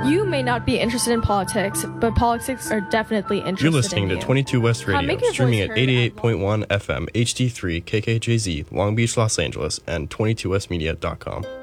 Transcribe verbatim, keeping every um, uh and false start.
You may not be interested in politics, but politics are definitely interested You're listening in to you. twenty-two West Come, Radio, make your streaming voice at heard eighty-eight point one F M, H D three, K K J Z, Long Beach, Los Angeles, and twenty-two west media dot com.